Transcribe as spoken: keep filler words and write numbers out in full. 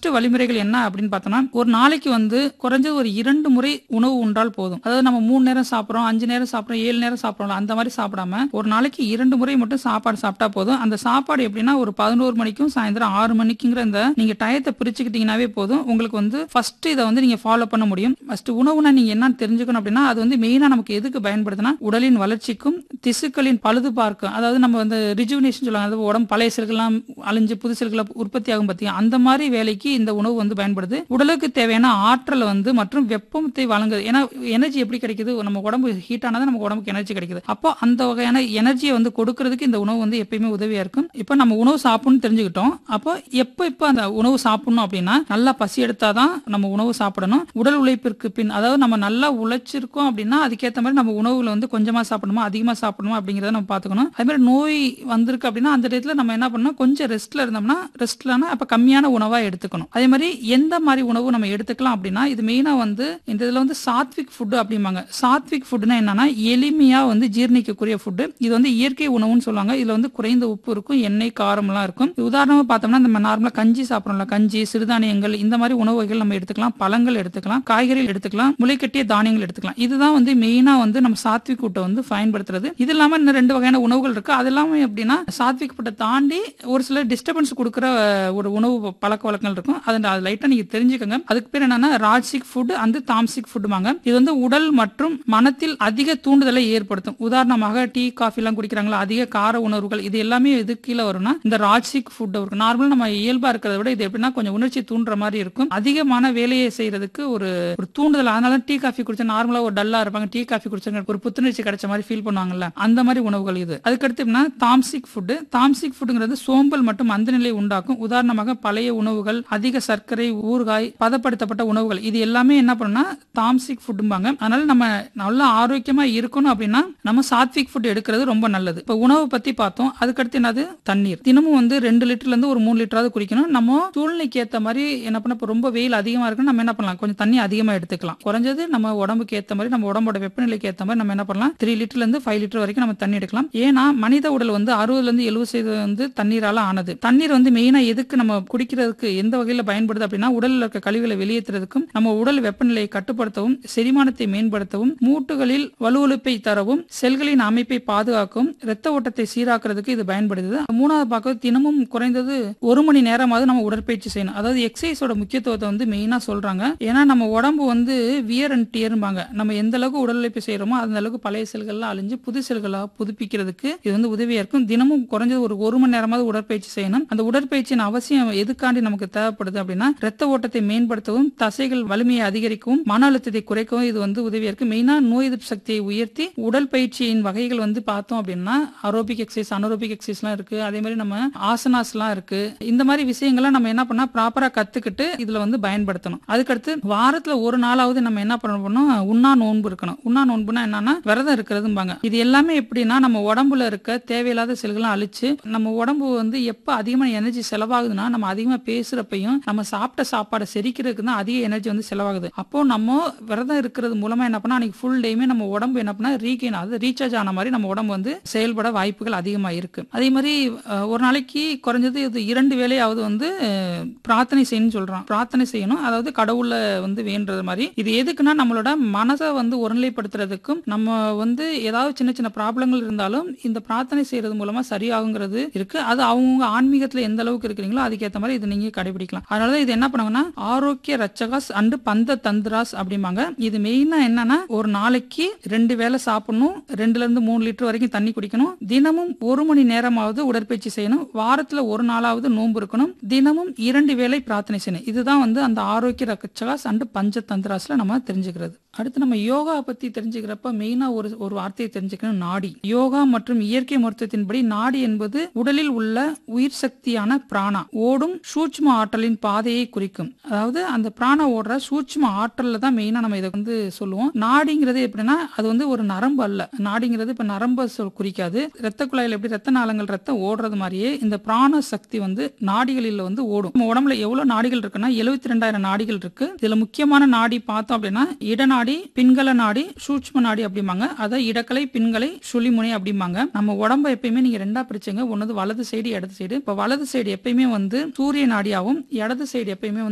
First வழிமுறைகள் என்ன அப்படின்னு பார்த்தோம்னா, ஒரு நாளைக்கு வந்து குறைஞ்சது ஒரு இரண்டு முறை உணவு உண்டால் போதும். அதாவது நம்ம மூணு நேரம் சாப்பிடுறோம், அஞ்சு நேரம் சாப்பிடுறோம், ஏழு நேரம் சாப்பிடுறோம்ல, அந்த மாதிரி சாப்பிடாம ஒரு நாளைக்கு இரண்டு முறை மட்டும் சாப்பாடு சாப்பிட்டா போதும். அந்த சாப்பாடு எப்படின்னா ஒரு பதினொரு மணிக்கும் சாயந்தரம் ஆறு மணிக்குங்கிற இந்த நீங்க டயத்தை பிரிச்சுக்கிட்டீங்கன்னாவே போதும். உங்களுக்கு வந்து ஃபர்ஸ்ட் இதை வந்து நீங்க ஃபாலோ பண்ண முடியும். ஃபர்ஸ்ட் உணவுனா நீங்க என்னன்னு தெரிஞ்சுக்கணும் அப்படின்னா, அது வந்து மெயினா நமக்கு எதுக்கு பயன்படுதுன்னா, உடலின் வளர்ச்சிக்கும் திசுக்களின் பழுது பார்க்கும். அதாவது நம்ம வந்து ரிஜுவினேஷன் சொல்லுவாங்க. அதாவது உடம்பு பழைய செல்கள்லாம் அழிஞ்சு புது செல்களை உற்பத்தி ஆகும் பார்த்தீங்க, அந்த மாதிரி வேலைக்கு இந்த உணவு வந்து பயன்படுது. உடலுக்கு தேவையான ஆற்றல் வந்து மற்றும் வெப்பத்தை வழங்குது. ஏன்னா எனர்ஜி எப்படி கிடைக்குது, நம்ம உடம்பு ஹீட் ஆனதான் நமக்கு உடம்புக்கு எனர்ஜி கிடைக்குது. அப்போ அந்த வகையான எனர்ஜியை வந்து கொடுக்கறதுக்கு இந்த உணவு வந்து எப்பயுமே உதவியா இருக்கும். இப்போ நம்ம உணவு சாப்பிடணும்னு தெரிஞ்சுக்கிட்டோம். அப்போ எப்போ இப்போ அந்த உணவு சாப்பிடணும் அப்படின்னா, நல்லா பசி எடுத்தாதான் நம்ம உணவு சாப்பிடணும். உடல் உழைப்பிற்கு பின், அதாவது நம்ம நல்லா உழைச்சிருக்கோம் அப்படின்னா அதுக்கேற்ற மாதிரி நம்ம உணவுல வந்து கொஞ்சமா சாப்பிடணுமா அதிகமா சாப்பிடணுமா அப்படிங்கறத நம்ம பாத்துக்கணும். அதே மாதிரி நோய் வந்திருக்கு அப்படின்னா அந்த இடத்துல நம்ம என்ன பண்ணணும், கொஞ்சம் ரெஸ்ட்ல இருந்தோம்னா ரெஸ்ட்லனா அப்ப கம்மியான உணவா எடுத்துக்கணும். அதே மாதிரி எந்த மாதிரி உணவு நம்ம எடுத்துக்கலாம் அப்படின்னா, இது மெயினா வந்து இந்த இதுல வந்து சாத்விக் ஃபுட் அப்படிம்பாங்க. சாத்விக் ஃபுட்னா என்னன்னா எளிமையா வந்து ஜீரணிக்கக்கூடிய ஃபுட். இது வந்து இயற்கை உணவுன்னு சொல்லுவாங்க. இதுல வந்து குறைந்த உப்பு இருக்கும், எண்ணெய், காரம் எல்லாம் இருக்கும். உதாரணமா பார்த்தோம்னா நம்ம நார்மலா கஞ்சி சாப்பிடுறோம்ல, கஞ்சி, சிறுதானியங்கள், இந்த மாதிரி உணவு வகைகள் நம்ம எடுத்துக்கலாம். பழங்கள் எடுத்துக்கலாம், காய்கறிகள் எடுத்துக்கலாம், முளைக்கட்டிய தானியங்கள் எடுத்துக்கலாம். இதுதான் வந்து மெயினா வந்து நம்ம சாத்விக் ஃபுட்டை வந்து பயன்படுத்துறது. இது இல்லாம இன்னும் ரெண்டு வகையான உணவுகள் இருக்கு. அது எல்லாமே எப்படின்னா சாத்விக் ஃபுட்டை தாண்டி ஒரு சில டிஸ்டர்பன்ஸ் கொடுக்குற ஒரு உணவு பழக்க வழக்கங்கள் இருக்கும். அதை லைட்டா நீங்க தெரிஞ்சுக்கோங்க. அதுக்கு பேர் என்னன்னா ராஜ்சிக் ஃபுட் அண்ட் தாம்சிக் ஃபுட்மாங்க. இது வந்து உடல் மற்றும் மனத்தில் அதிக தூண்டுதலை ஏற்படுத்தும். உதாரணமாக டீ, காஃபி எல்லாம் குடிக்கிறாங்களா, அதிக கார உணர்வுகள், இது எல்லாமே எது கீழே வரும்னா இந்த ராஜ்சிக் ஃபுட் இருக்கும். நார்மலா நம்ம இயல்பா இருக்கிறத விட இது எப்படின்னா கொஞ்சம் உணர்ச்சி தூண்டுற மாதிரி இருக்கும். அதிகமான வேலையை செய்யறதுக்கு ஒரு ஒரு தூண்டுதல். அதனால டீ காஃபி குடிச்சா நார்மலா ஒரு டல்லா இருப்பாங்க, டீ காஃபி குடிச்சாங்க ஒரு புத்துணர்ச்சி கிடைச்ச மாதிரி ஃபீல் பண்ணுவாங்கல்ல, அந்த மாதிரி உணவுகள் இது. அதுக்கடுத்து தாம்சிக் ஃபுட். தாம்சிக் ஃபுட்ங்கிறது சோம்பல் மற்றும் மந்தநிலை உண்டாக்கும். உதாரணமாக பழைய உணவுகள், அதிக சர்க்கரை, ஊறுகாய், பதப்படுத்தப்பட்ட உணவுகள், இது எல்லாமே என்ன பண்ணுனா தாம்சிக் ஃபுட்பாங்க. அதனால நம்ம நல்லா ஆரோக்கியமா இருக்கணும் அப்படின்னா நம்ம சாத்விக் ஃபுட் எடுக்கிறது ரொம்ப நல்லது. இப்ப உணவு பத்தி பார்த்தோம். அதுக்கடுத்து என்னது, தண்ணீர். தினமும் வந்து ரெண்டு லிட்டர்ல இருந்து ஒரு மூணு லிட்டராவது குடிக்கணும். நம்ம சூழ்நிலைக்கு ஏற்ற மாதிரி என்ன பண்ண, இப்ப ரொம்ப வெயில் அதிகமா இருக்கு, நம்ம என்ன பண்ணலாம், கொஞ்சம் தண்ணி அதிகமா எடுத்துக்கலாம். குறைஞ்சது நம்ம உடம்புக்கு ஏற்ற மாதிரி, நம்ம உடம்போட வெப்பநிலைக்கு ஏற்ற மாதிரி நம்ம என்ன பண்ணலாம், த்ரீ லிட்டர்ல இருந்து ஃபைவ் லிட்டர் வரைக்கும் நம்ம தண்ணி எடுக்கலாம். ஏன்னா மனித உடல் வந்து அறுபதுல இருந்து எழுபது சதவீதம் வந்து தண்ணீரால ஆனது. தண்ணீர் வந்து மெயினா எதுக்கு நம்ம குடிக்கிறதுக்கு எந்த வகையில பயன்படுது அப்படின்னா, உடல்ல இருக்க கழிவுகளை வெளியேற்றுறதுக்கும், நம்ம உடல் வெப்பநிலையை கட்டுப்படுத்தவும், செரிமானத்தை மேம்படுத்தவும், மூட்டுகளில் வலுவழுப்பை தரவும், செல்களின் அமைப்பை பாதுகாக்கவும், இரத்த ஓட்டத்தை சீராக்குறதுக்கு இது பயன்படுது. மூணாவது பார்க்க, தினமும் குறைந்தது ஒரு மணி நேரமாவது நம்ம உடற்பயிற்சி செய்யணும். அதாவது எக்ஸசைஸோட முக்கியத்துவத்தை வந்து மெயினா சொல்றாங்க. ஏன்னா நம்ம உடம்பு வந்து வியர் அண்ட் டியர்பாங்க. நம்ம எந்த அளவுக்கு உடல் உழைப்பு செய்யறோமோ அந்த அளவுக்கு பழைய செல்கள்லாம் அழிஞ்சு புது செல்களா புதுப்பிக்கிறதுக்கு இது வந்து உதவியா இருக்கும். தினமும் குறைஞ்சது ஒரு ஒரு மணி நேரமாவது உடற்பயிற்சி செய்யணும். அந்த உடற்பயிற்சியின் அவசியம் எதுக்காண்டி நமக்கு தேவைப்படுது அப்படின்னா, இரத்த ஓட்டத்தை மேம்படுத்தவும், தசைகள் வலிமையை அதிகரிக்கவும், மன அழுத்தத்தை குறைக்கவும் இது வந்து உதவியா இருக்கு. மெயினா நோய் எதிர்ப்பு சக்தியை உயர்த்தி, உடல் பயிற்சியின் வகைகள் வந்து பார்த்தோம் அப்படின்னா அரோபிக் எக்ஸசைஸ், அனரோபிக் எக்ஸசைஸ் எல்லாம் இருக்கு. அதே மாதிரி நம்ம ஆசனாஸ் எல்லாம் இருக்கு. இந்த மாதிரி விஷயங்கள்லாம் நம்ம என்ன பண்ணா ப்ராப்பரா கத்துக்கிட்டு இதுல வந்து பயன்படுத்தணும். அதுக்கடுத்து வாரத்துல ஒரு நாளாவது நம்ம என்ன பண்ணணும், உண்ணா நோன்பு இருக்கணும். உண்ணா நோன்புனா என்னன்னா விரதம் இருக்கிறதும்பாங்க. இது எல்லாமே எப்படின்னா நம்ம உடம்புல இருக்க தேவையில்லாத செல்கள்லாம் அழிச்சு, நம்ம உடம்பு வந்து எப்ப அதிகமான எனர்ஜி செலவாகுதுன்னா நம்ம அதிகமா பேசுறப்பையும் நம்ம சாப்பிட்ட சாப்பாடை செரிக்கிறதுக்கு தான் அதிக எனர்ஜி வந்து செலவாகுது. அப்போ நம்ம விரதம் இருக்கிறது மூலமா என்ன பண்ணா அன்னைக்கு ஃபுல் டேமே நம்ம உடம்பு என்ன பண்ணா ரீகெயின் ஆகுது, ரீசார்ஜ் ஆன மாதிரி நம்ம உடம்பு வந்து செயல்பட வாய்ப்புகள் அதிகமா இருக்கு. அதே மாதிரி ஒரு நாளைக்கு குறைஞ்சது இது இரண்டு வேளையாவது வந்து பிரார்த்தனை செய்யணும்னு சொல்றான். பிரார்த்தனை செய்யணும், அதாவது கடவுளை வந்து வேண்டுறது மாதிரி. இது எதுக்குன்னா நம்மளோட மனசை வந்து ஒருநிலைப்படுத்துறதுக்கும், நம்ம வந்து ஏதாவது சின்ன சின்ன ப்ராப்ளங்கள் இருந்தாலும் இந்த பிரார்த்தனை செய்யறது மூலமா சரியாகுங்கிறது இருக்கு. அது அவங்க ஆன்மீகத்துல எந்த அளவுக்கு இருக்கிறீங்களோ அதுக்கேற்ற மாதிரி இது நீங்க கடைபிடிக்கலாம். அதனாலதான் இது என்ன பண்ணுவாங்கன்னா ஆரோக்கிய ரச்சகாஸ் அண்டு பந்த தந்திராஸ் அப்படிம்பாங்க. இது மெயினா என்னன்னா ஒரு நாளைக்கு ரெண்டு வேளை சாப்பிடணும், ரெண்டுல இருந்து மூணு லிட்டர் வரைக்கும் தண்ணி குடிக்கணும், தினமும் ஒரு மணி நேரமாவது உடற்பயிற்சி செய்யணும், வாரத்துல ஒரு நாளாவது நோன்பு இருக்கணும், தினமும் இரண்டு வேளை பிரார்த்தனை செய்யணும். இதுதான் வந்து அந்த ஆரோக்கிய ரச்சகாஸ் அண்டு பஞ்ச தந்திராஸ்ல நம்ம தெரிஞ்சுக்கிறது. அடுத்து நம்ம யோகா பத்தி தெரிஞ்சுக்கிறப்ப மெயினா ஒரு ஒரு வார்த்தையை தெரிஞ்சுக்கணும், நாடி. யோகா மற்றும் இயற்கை மருத்துவத்தின்படி நாடி என்பது உடலில் உள்ள உயிர் சக்தியான பிராணா ஓடும் சூட்சும ஆற்றலின் பாதையை குறிக்கும். அதாவது அந்த பிராணா ஓடுற சூட்சும ஆற்றல்ல தான் மெயினா நம்ம இதை வந்து சொல்லுவோம். நாடிங்கிறது எப்படின்னா அது வந்து ஒரு நரம்பு அல்ல. நாடிங்கிறது இப்ப நரம்பு குறிக்காது. ரத்த குழாயில் எப்படி ரத்த நாளங்கள் ரத்தம் ஓடுறது மாதிரியே இந்த பிராண சக்தி வந்து நாடிகளில் வந்து ஓடும். நம்ம உடம்புல எவ்வளவு நாடிகள் இருக்குன்னா எழுபத்தி ரெண்டாயிரம் நாடிகள் இருக்கு. இதுல முக்கியமான நாடி பார்த்தோம் அப்படின்னா இடநாடி, பின்கல நாடி, சூட்சும நாடி அப்படிம்பாங்க. அதாவது இடக்கலை, பின்கலை, சுழிமுனை அப்படிம்பாங்க. நம்ம உடம்ப எப்பயுமே நீங்க ரெண்டா பிரிச்சுங்க. ஒன்னு வலது சைடு, இடது சைடு. இப்ப வலது சைடு எப்பயுமே வந்து சூரிய நாடியாவும், இடது சைடு எப்பயுமே